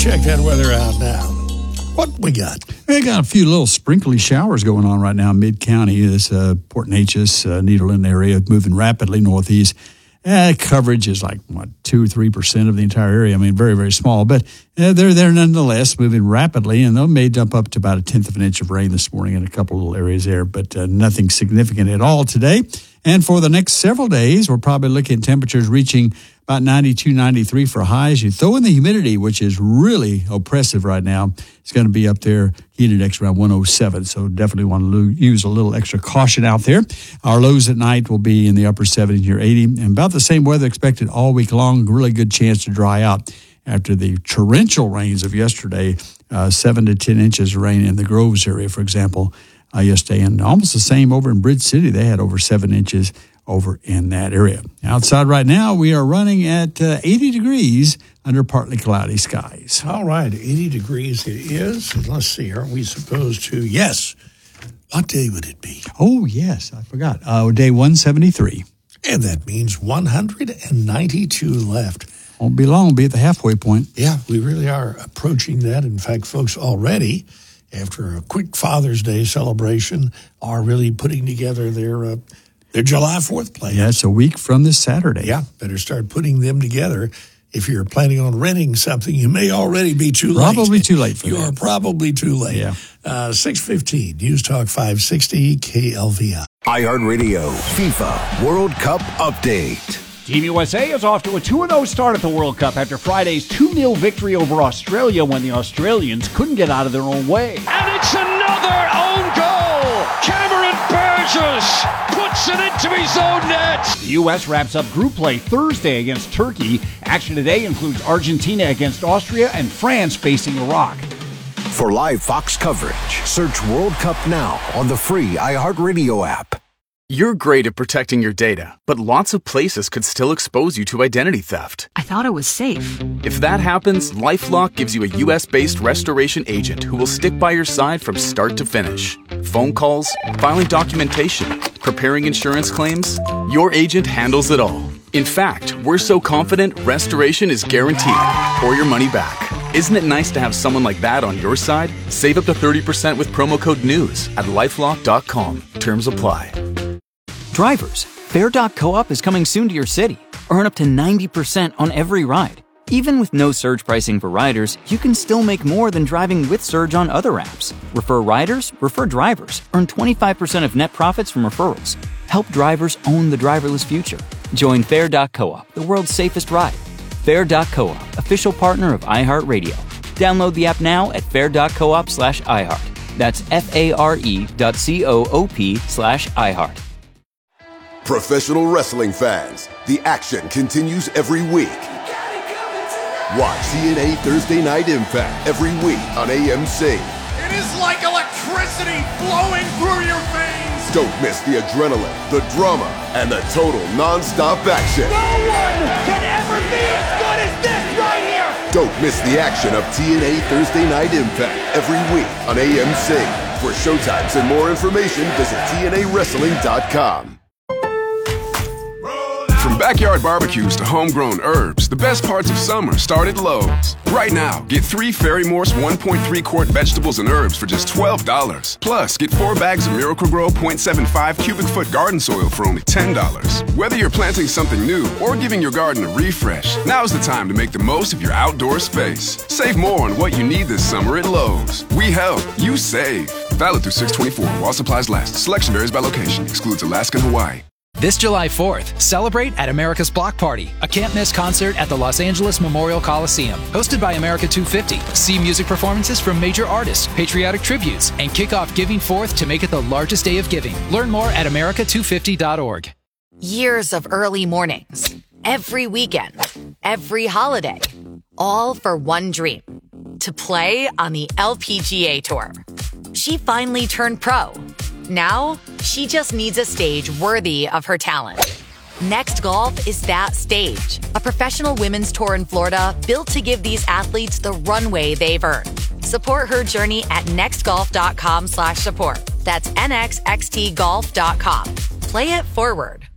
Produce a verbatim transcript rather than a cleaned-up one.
check that weather out now. What we got? We got a few little sprinkly showers going on right now in mid-county. This uh, Port Neches, uh, Nederland area moving rapidly northeast. Uh, coverage is like, what, two or three percent of the entire area. I mean, very, very small. But uh, they're there nonetheless, moving rapidly. And they may dump up to about a tenth of an inch of rain this morning in a couple of little areas there, but uh, nothing significant at all today. And for the next several days, we're probably looking at temperatures reaching about ninety-two, ninety-three for highs. You throw in the humidity, which is really oppressive right now. It's going to be up there, heat index around one oh seven. So definitely want to lo- use a little extra caution out there. Our lows at night will be in the upper seventies near eighty. And about the same weather expected all week long. Really good chance to dry out after the torrential rains of yesterday. Uh, seven to ten inches of rain in the Groves area, for example, uh, yesterday. And almost the same over in Bridge City. They had over seven inches over in that area. Outside right now, we are running at uh, eighty degrees under partly cloudy skies. All right, eighty degrees it is. And let's see, aren't we supposed to? Yes. What day would it be? Oh, yes, I forgot. Uh, day one seventy-three. And that means one hundred ninety-two left. Won't be long, be at the halfway point. Yeah, we really are approaching that. In fact, folks already, after a quick Father's Day celebration, are really putting together their uh, their July fourth plans. Yeah, it's a week from this Saturday. Yeah, better start putting them together. If you're planning on renting something, you may already be too late. Probably too late for you that. You are probably too late. Yeah. Uh, six fifteen, News Talk five sixty, K L V I. iHeartRadio FIFA World Cup Update. Team U S A is off to a two and oh start at the World Cup after Friday's two nil victory over Australia when the Australians couldn't get out of their own way. And it's another own goal! Cameron Burgess puts it into his own net! The U S wraps up group play Thursday against Turkey. Action today includes Argentina against Austria and France facing Iraq. For live Fox coverage, search World Cup now on the free iHeartRadio app. You're great at protecting your data, but lots of places could still expose you to identity theft. I thought it was safe. If that happens, LifeLock gives you a U S-based restoration agent who will stick by your side from start to finish. Phone calls, filing documentation, preparing insurance claims, your agent handles it all. In fact, we're so confident restoration is guaranteed or your money back. Isn't it nice to have someone like that on your side? Save up to thirty percent with promo code NEWS at lifelock dot com. Terms apply. Drivers, Fair dot coop is coming soon to your city. Earn up to ninety percent on every ride. Even with no surge pricing for riders, you can still make more than driving with Surge on other apps. Refer riders, refer drivers. Earn twenty-five percent of net profits from referrals. Help drivers own the driverless future. Join Fair dot coop, the world's safest ride. Fair dot coop, official partner of iHeartRadio. Download the app now at fair dot coop slash iHeart. That's F-A-R-E dot C-O-O-P slash iHeart. Professional wrestling fans, the action continues every week. Watch T N A Thursday Night Impact every week on A M C. It is like electricity flowing through your veins. Don't miss the adrenaline, the drama, and the total non-stop action. No one can ever be as good as this right here. Don't miss the action of T N A Thursday Night Impact every week on A M C. For showtimes and more information, visit T N A wrestling dot com. From backyard barbecues to homegrown herbs, the best parts of summer start at Lowe's. Right now, get three Fairy Morse one point three quart vegetables and herbs for just twelve dollars. Plus, get four bags of Miracle-Gro point seven five cubic foot garden soil for only ten dollars. Whether you're planting something new or giving your garden a refresh, now's the time to make the most of your outdoor space. Save more on what you need this summer at Lowe's. We help, you save. Valid through six twenty-four while supplies last. Selection varies by location. Excludes Alaska and Hawaii. This July fourth, celebrate at America's Block Party, a can't-miss concert at the Los Angeles Memorial Coliseum. Hosted by America two fifty. See music performances from major artists, patriotic tributes, and kick off Giving Forth to make it the largest day of giving. Learn more at America two fifty dot org. Years of early mornings, every weekend, every holiday, all for one dream, to play on the L P G A Tour. She finally turned pro. Now, she just needs a stage worthy of her talent. Next Golf is that stage. A professional women's tour in Florida built to give these athletes the runway they've earned. Support her journey at nextgolf.com slash support. That's N X X T golf dot com. Play it forward.